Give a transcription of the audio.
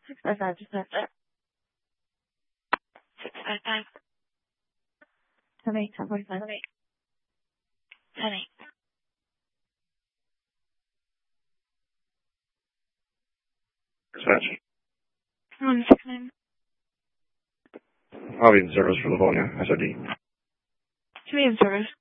655, just missed it. 655. 10-8, 10-45. 10-8. Dispatch. 169. I'll be in service for Livonia, SOD. To be in service.